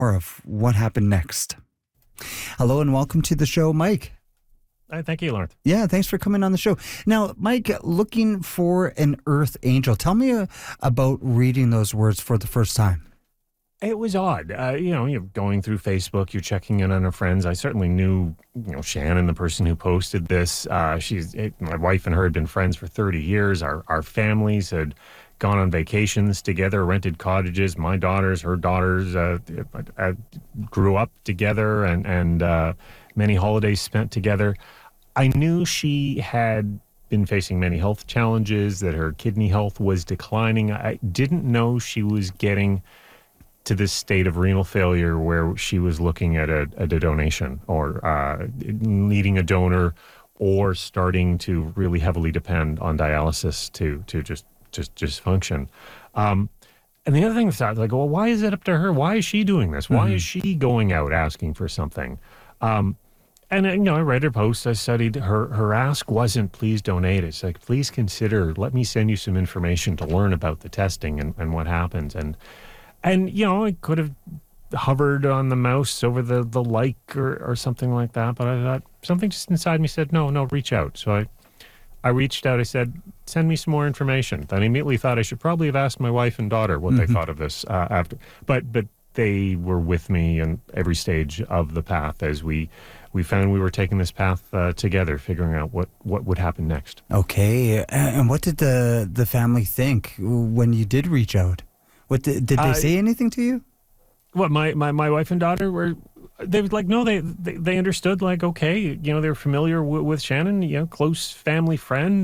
Or of what happened next. Hello and welcome to the show, Mike. Thank you, Lawrence. Yeah, thanks for coming on the show. Now, Mike, looking for an earth angel. Tell me about reading those words for the first time. It was odd. You're going through Facebook, you're checking in on her friends. I certainly knew, Shannon, the person who posted this. My wife and her had been friends for 30 years. Our families had gone on vacations together, rented cottages. My daughters, her daughters, grew up together and many holidays spent together. I knew she had been facing many health challenges, that her kidney health was declining. I didn't know she was getting to this state of renal failure where she was looking at a donation or needing a donor or starting to really heavily depend on dialysis to just function. And the other thing is, like, well, why is it up to her? Why is she doing this? Why is she going out asking for something? And I read her post. I studied her ask wasn't please donate. It's like, please consider, let me send you some information to learn about the testing and what happens. And I could have hovered on the mouse over the like or something like that, but I thought something just inside me said, no, reach out. So I reached out. I said, send me some more information. Then I immediately thought I should probably have asked my wife and daughter what they thought of this after. But they were with me in every stage of the path as we found we were taking this path together, figuring out what would happen next. Okay. And what did the family think when you did reach out? What did they say anything to you? What, my wife and daughter they were like, no, they understood, like, okay, they were familiar with Shannon, close family friend,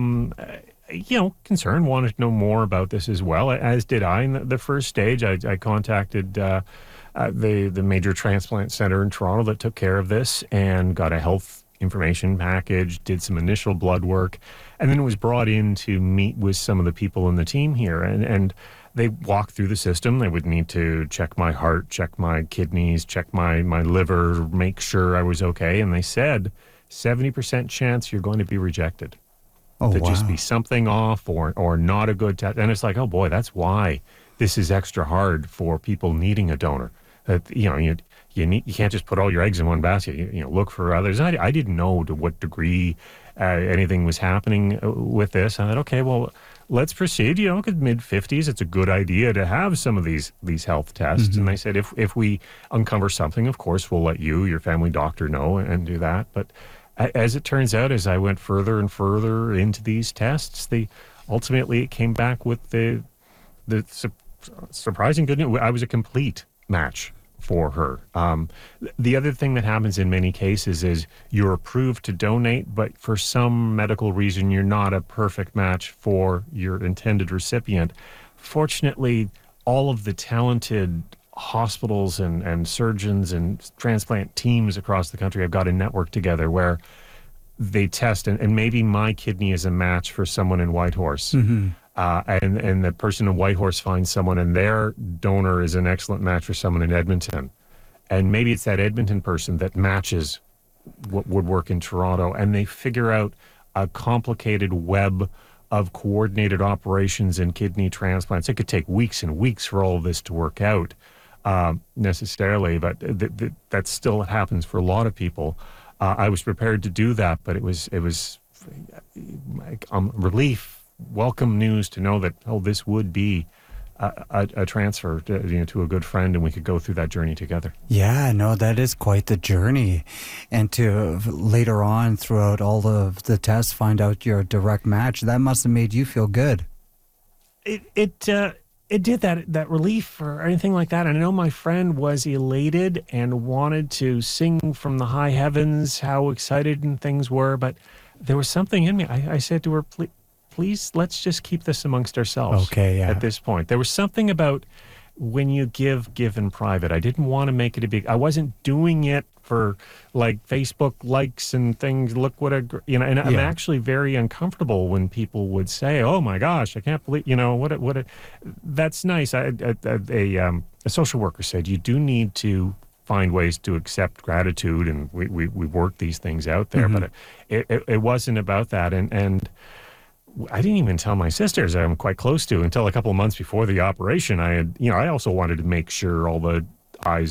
concerned, wanted to know more about this as well, as did I. In the first stage, I contacted the major transplant center in Toronto that took care of this and got a health information package, did some initial blood work, and then was brought in to meet with some of the people in the team here. And they walked through the system. They would need to check my heart, check my kidneys, check my liver, make sure I was okay. And they said 70% chance you're going to be rejected. Just be something off or not a good test. And it's like, oh boy, that's why this is extra hard for people needing a donor. You can't just put all your eggs in one basket. You look for others. I didn't know to what degree anything was happening with this. I thought, okay, well, let's proceed. Because mid-50s, it's a good idea to have some of these health tests. And they said, if we uncover something, of course, we'll let you, your family doctor, know and do that. But as it turns out, as I went further and further into these tests, ultimately it came back with the surprising good news. I was a complete match for her. The other thing that happens in many cases is you're approved to donate, but for some medical reason, you're not a perfect match for your intended recipient. Fortunately, all of the talented hospitals and surgeons and transplant teams across the country have got a network together where they test, and maybe my kidney is a match for someone in Whitehorse. And the person in Whitehorse finds someone and their donor is an excellent match for someone in Edmonton. And maybe it's that Edmonton person that matches what would work in Toronto, and they figure out a complicated web of coordinated operations in kidney transplants. It could take weeks and weeks for all of this to work out necessarily, but that still happens for a lot of people. I was prepared to do that, but it was relief, welcome news to know that, this would be a transfer to a good friend, and we could go through that journey together. Yeah, no, that is quite the journey. And to later on, throughout all of the tests, find out you're a direct match, that must have made you feel good. It did that relief or anything like that. And I know my friend was elated and wanted to sing from the high heavens how excited and things were, but there was something in me. I said to her, please, let's just keep this amongst ourselves. Okay, yeah. At this point. There was something about when you give in private. I didn't want to make it a big, I wasn't doing it for like Facebook likes and things. Look what I'm actually very uncomfortable when people would say, oh my gosh, I can't believe, that's nice. A social worker said, you do need to find ways to accept gratitude, and we work these things out there, but it wasn't about that. And I didn't even tell my sisters I'm quite close to until a couple of months before the operation. I also wanted to make sure all the I's